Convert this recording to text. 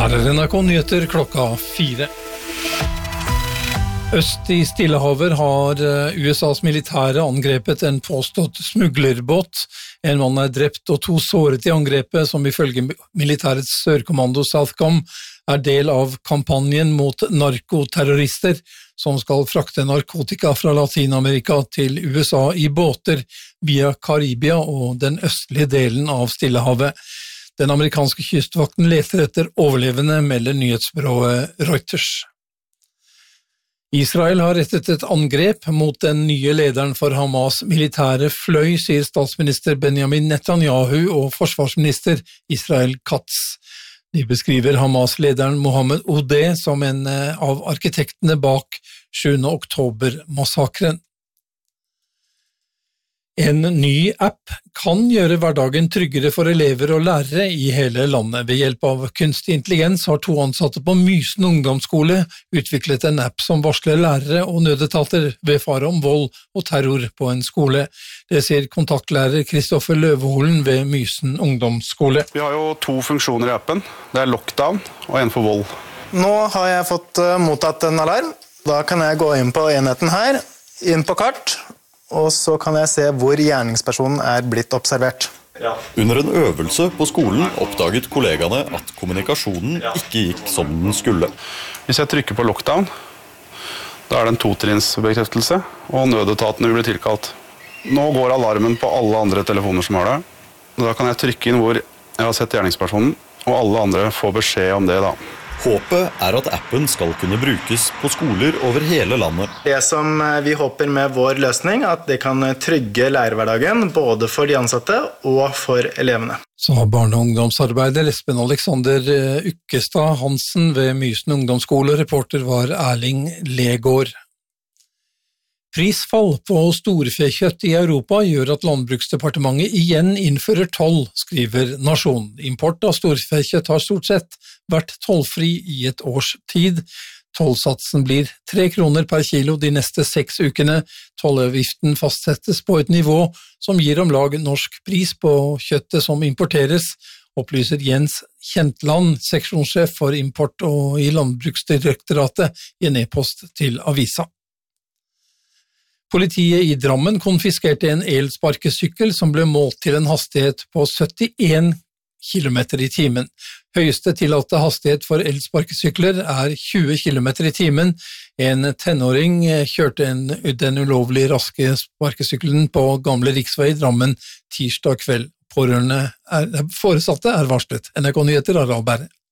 Her NRK Nyheter klokka 4. Øst i Stillehavet har USAs militære angrepet en påstått smuglerbåt. En mann er drept og 2 såret i angrepet, som ifølge militærets sørkommando Southcom er del av kampanjen mot narkoterrorister, som skal frakte narkotika fra Latinamerika til USA i båter via Karibia og den østlige delen av Stillehavet. Den amerikanske kystvakten leter etter overlevende, melder nyhetsbyrået Reuters. Israel har rettet et angrep mot den nye lederen for Hamas militære fløy, sier statsminister Benjamin Netanyahu og forsvarsminister Israel Katz. De beskriver Hamas-lederen Mohammed Odeh som en av arkitektene bak 7. oktober-massakren. En ny app kan gjøre hverdagen tryggere for elever og lærere i hele landet. Ved hjelp av kunstig intelligens har 2 ansatte på Mysen ungdomsskole utviklet en app som varsler lærere og nødetater ved fare om vold og terror på en skole. Det sier kontaktlærer Kristoffer Løveholen ved Mysen ungdomsskole. Vi har jo 2 funksjoner i appen. Det er lockdown og en for vold. Nå har jeg fått mottatt en alarm. Da kan jeg gå inn på enheten her, inn på kart, og så kan jeg se hvor gjerningspersonen er blitt observert. Ja. Under en øvelse på skolen oppdaget kollegaene at kommunikasjonen ikke gikk som den skulle. Hvis jeg trykker på lockdown, da er det en 2-trinnsbekreftelse, og nødetaten vil bli tilkalt. Nå går alarmen på alle andre telefoner som har det. Da kan jeg trykke inn hvor jeg har sett gjerningspersonen, og alle andre får beskjed om det da. Håpet er at appen skal kunne brukes på skoler over hele landet. Det som vi håper med vår løsning, at det kan trygge lærerhverdagen både for de ansatte og for elevene. Så har barne- og ungdomsarbeider Espen Alexander Ukkestad Hansen ved Mysen ungdomsskole, reporter var Erling Legård. Prisfall på storfekjøtt i Europa gjør at Landbruksdepartementet igjen innfører toll, skriver Nasjonen. Import av storfekjøtt har stort sett vært tollfri i et års tid. Tollsatsen blir 3 kroner per kilo de neste 6 ukene. Tollavgiften fastsettes på et nivå som gir om lag norsk pris på kjøttet som importeres, opplyser Jens Kjentland, seksjonssjef for import og i Landbruksdirektoratet, i en e-post til avisa. Politiet i Drammen konfiskerte en elsparkesykkel som ble målt til en hastighet på 71 km i timen. Høyeste tillatte hastighet for elsparkesykler er 20 km i timen. En tenåring kjørte den ulovlig raske sparkesykkelen på Gamle Riksvei i Drammen tirsdag kveld. Foresatte er varslet. NRK Nyheter, Harald Berre.